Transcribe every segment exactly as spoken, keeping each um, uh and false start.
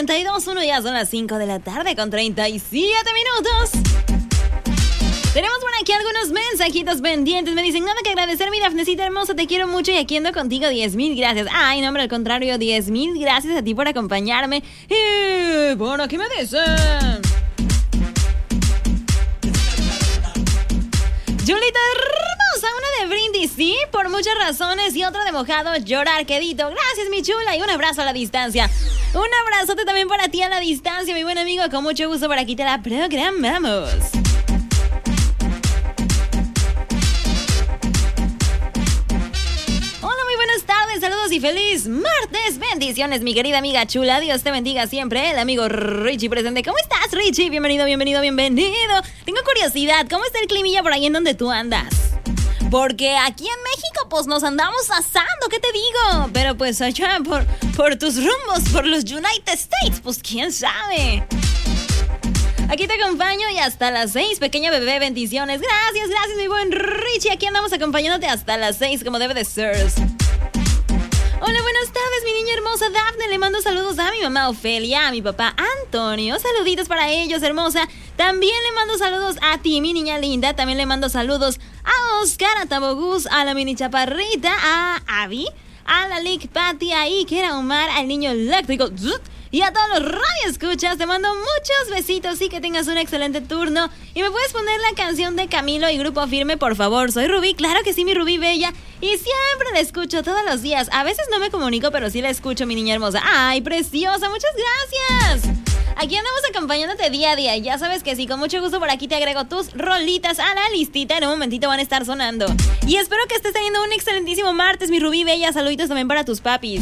noventa y dos punto uno, ya son las cinco de la tarde con treinta y siete minutos. Tenemos por aquí algunos mensajitos pendientes. Me dicen, nada que agradecer, mi Dafnecita hermosa, te quiero mucho y aquí ando contigo, diez mil gracias. Ay, no, hombre, al contrario, diez mil gracias a ti por acompañarme. Y bueno, aquí me dicen... Julita hermosa, una de brindis, sí, por muchas razones, y otra de mojado, llorar quedito. Gracias, mi chula, y un abrazo a la distancia. Un abrazote también para ti a la distancia, mi buen amigo, con mucho gusto por aquí te la programamos. Saludos y feliz martes. Bendiciones, mi querida amiga chula. Dios te bendiga siempre. El amigo Richie presente. ¿Cómo estás, Richie? Bienvenido, bienvenido, bienvenido. Tengo curiosidad. ¿Cómo está el climilla por ahí en donde tú andas? Porque aquí en México, pues, nos andamos asando. ¿Qué te digo? Pero, pues, allá por, por tus rumbos, por los United States, pues, ¿quién sabe? Aquí te acompaño y hasta las seis, pequeña bebé, bendiciones. Gracias, gracias, mi buen Richie. Aquí andamos acompañándote hasta las seis, como debe de ser. Hola, buenas tardes, mi niña hermosa Dafne. Le mando saludos a mi mamá Ofelia, a mi papá Antonio. Saluditos para ellos, hermosa. También le mando saludos a ti, mi niña linda. También le mando saludos a Oscar, a Tabogus, a la mini chaparrita, a Abby, a la Lick Patty, a Iker, a Omar, al niño eléctrico y a todos los radioescuchas. Te mando muchos besitos y que tengas un excelente turno. Y me puedes poner la canción de Camilo y Grupo Firme, por favor. Soy Rubí, claro que sí, mi Rubí bella. Y siempre la escucho todos los días. A veces no me comunico, pero sí la escucho, mi niña hermosa. ¡Ay, preciosa! ¡Muchas gracias! Aquí andamos acompañándote día a día. Ya sabes que sí, con mucho gusto por aquí te agrego tus rolitas a la listita. En un momentito van a estar sonando. Y espero que estés teniendo un excelentísimo martes, mi Rubí bella. Saluditos también para tus papis.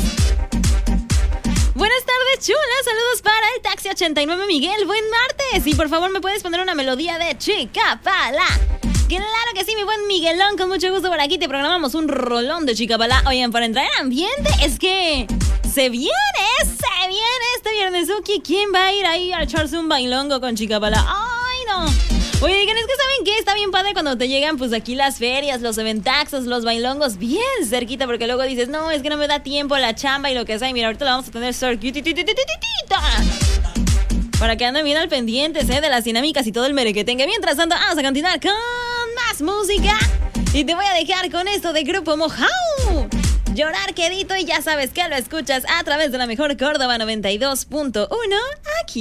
Buenas tardes, chula. Saludos para el Taxi ochenta y nueve Miguel. Buen martes. Y por favor, ¿me puedes poner una melodía de Chicapala? Claro que sí, mi buen Miguelón. Con mucho gusto por aquí te programamos un rolón de Chicapala. Oigan, para entrar en ambiente, es que se viene, se viene este viernesuki. ¿Quién va a ir ahí a echarse un bailongo con Chicapala? ¡Ay, no! Oye, digan, es que ¿saben qué? Está bien padre cuando te llegan, pues, aquí las ferias, los eventaxos, los bailongos bien cerquita, porque luego dices, no, es que no me da tiempo la chamba y lo que sea. Y mira, ahorita la vamos a tener cerquitititititita para que anden bien al pendientes, ¿eh? De las dinámicas y todo el merequetengue. Mientras tanto, vamos a continuar con más música. Y te voy a dejar con esto de Grupo Mojao. Llorar quedito, y ya sabes que lo escuchas a través de la mejor Córdoba noventa y dos punto uno aquí.